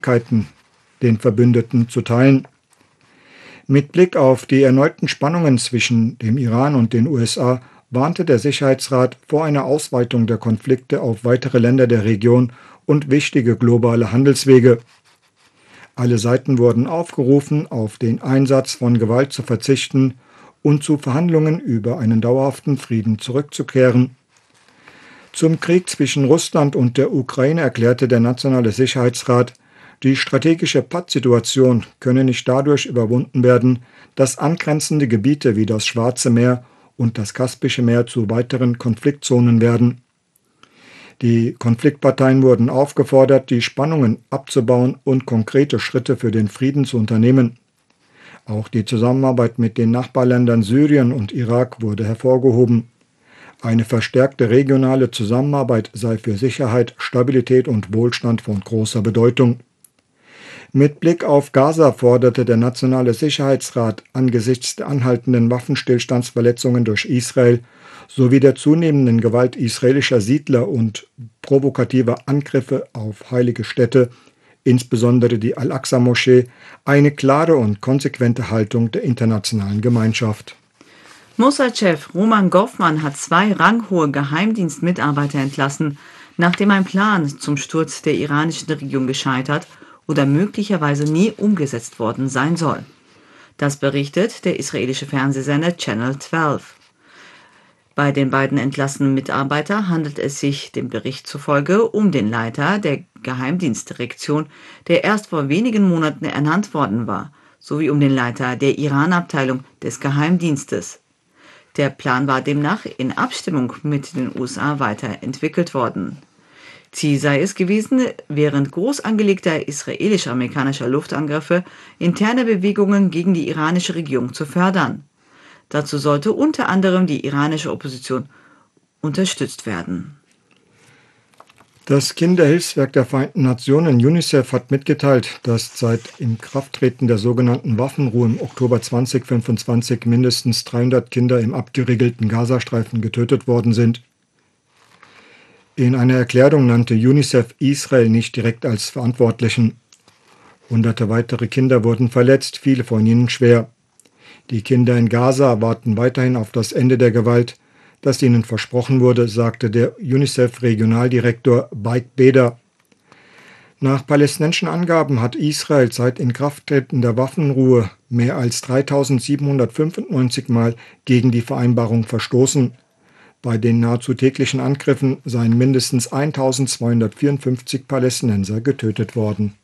den Verbündeten zu teilen. Mit Blick auf die erneuten Spannungen zwischen dem Iran und den USA warnte der Sicherheitsrat vor einer Ausweitung der Konflikte auf weitere Länder der Region und wichtige globale Handelswege. Alle Seiten wurden aufgerufen, auf den Einsatz von Gewalt zu verzichten und zu Verhandlungen über einen dauerhaften Frieden zurückzukehren. Zum Krieg zwischen Russland und der Ukraine erklärte der Nationale Sicherheitsrat, die strategische Pattsituation könne nicht dadurch überwunden werden, dass angrenzende Gebiete wie das Schwarze Meer und das Kaspische Meer zu weiteren Konfliktzonen werden. Die Konfliktparteien wurden aufgefordert, die Spannungen abzubauen und konkrete Schritte für den Frieden zu unternehmen. Auch die Zusammenarbeit mit den Nachbarländern Syrien und Irak wurde hervorgehoben. Eine verstärkte regionale Zusammenarbeit sei für Sicherheit, Stabilität und Wohlstand von großer Bedeutung. Mit Blick auf Gaza forderte der Nationale Sicherheitsrat angesichts der anhaltenden Waffenstillstandsverletzungen durch Israel sowie der zunehmenden Gewalt israelischer Siedler und provokativer Angriffe auf heilige Städte, insbesondere die Al-Aqsa-Moschee, eine klare und konsequente Haltung der internationalen Gemeinschaft. Mossad-Chef Roman Goffman hat 2 ranghohe Geheimdienstmitarbeiter entlassen, nachdem ein Plan zum Sturz der iranischen Regierung gescheitert oder möglicherweise nie umgesetzt worden sein soll. Das berichtet der israelische Fernsehsender Channel 12. Bei den beiden entlassenen Mitarbeitern handelt es sich dem Bericht zufolge um den Leiter der Geheimdienstdirektion, der erst vor wenigen Monaten ernannt worden war, sowie um den Leiter der Iran-Abteilung des Geheimdienstes. Der Plan war demnach in Abstimmung mit den USA weiterentwickelt worden. Ziel sei es gewesen, während groß angelegter israelisch-amerikanischer Luftangriffe interne Bewegungen gegen die iranische Regierung zu fördern. Dazu sollte unter anderem die iranische Opposition unterstützt werden. Das Kinderhilfswerk der Vereinten Nationen UNICEF hat mitgeteilt, dass seit Inkrafttreten der sogenannten Waffenruhe im Oktober 2025 mindestens 300 Kinder im abgeriegelten Gazastreifen getötet worden sind. In einer Erklärung nannte UNICEF Israel nicht direkt als Verantwortlichen. Hunderte weitere Kinder wurden verletzt, viele von ihnen schwer. Die Kinder in Gaza warten weiterhin auf das Ende der Gewalt, das ihnen versprochen wurde, sagte der UNICEF-Regionaldirektor Baik Beda. Nach palästinensischen Angaben hat Israel seit Inkrafttreten der Waffenruhe mehr als 3.795 Mal gegen die Vereinbarung verstoßen. Bei den nahezu täglichen Angriffen seien mindestens 1.254 Palästinenser getötet worden.